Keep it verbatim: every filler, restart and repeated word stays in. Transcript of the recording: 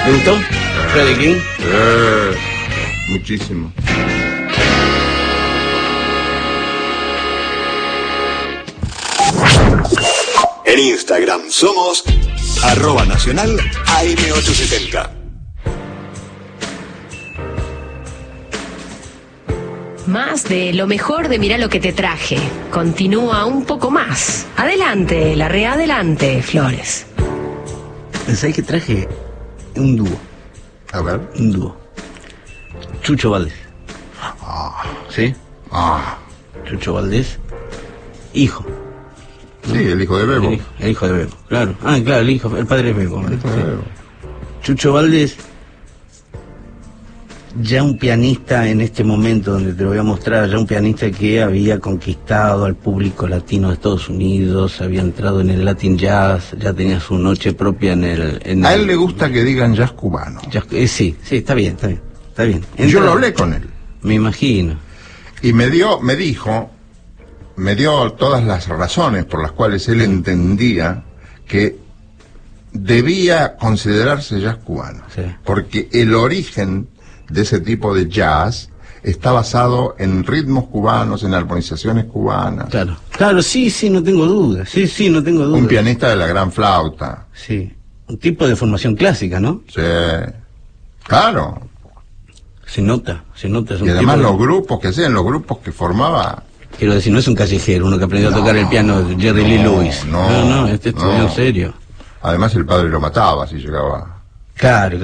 ¿Te gustó? Freddie King. Eh, muchísimo. En Instagram somos arroba nacional A M ochocientos setenta. Más de lo mejor de Mirá lo que te traje. Continúa un poco más. Adelante, la re adelante, Flores. ¿Sabés que traje un dúo? A ver. Un dúo. Chucho Valdés. Ah, ¿Sí? ah. Chucho Valdés. Hijo. Sí, el hijo de Bebo. El hijo, el hijo de Bebo, claro. Ah, claro, el hijo, el padre de Bebo. El hijo de Sí. Bebo. Chucho Valdés, ya un pianista en este momento donde te lo voy a mostrar, ya un pianista que había conquistado al público latino de Estados Unidos, había entrado en el Latin Jazz, ya tenía su noche propia en el... En A el, él le gusta que digan jazz cubano. jazz, eh, sí, sí, está bien, está bien, está bien. Y yo Entra- lo hablé con él. Me imagino. Y me dio, me dijo, me dio todas las razones por las cuales él entendía que debía considerarse jazz cubano. Sí. Porque el origen de ese tipo de jazz está basado en ritmos cubanos, en armonizaciones cubanas. Claro, claro, sí, sí, no tengo duda, sí, sí, no tengo duda. Un pianista de la gran flauta. Sí, un tipo de formación clásica, ¿no? Sí. Claro. Se nota, se nota. Es un Y además tipo de- los grupos que hacían, los grupos que formaba. Quiero decir, no es un callejero, uno que aprendió No, a tocar el piano de Jerry Lee no, Lewis. no, no, no, este estudió no. en serio. Además el padre lo mataba si llegaba. Claro,